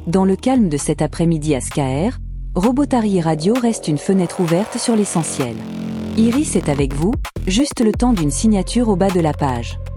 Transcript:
Dans le calme de cet après-midi à SKR, Robotary Radio reste une fenêtre ouverte sur l'essentiel. Iris est avec vous, juste le temps d'une signature au bas de la page.